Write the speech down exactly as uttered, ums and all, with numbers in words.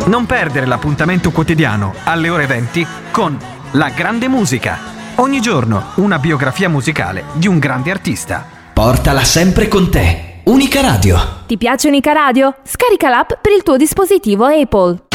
Non perdere l'appuntamento quotidiano alle ore venti con La Grande Musica. Ogni giorno una biografia musicale di un grande artista. Portala sempre con te. Unica Radio. Ti piace Unica Radio? Scarica l'app per il tuo dispositivo Apple.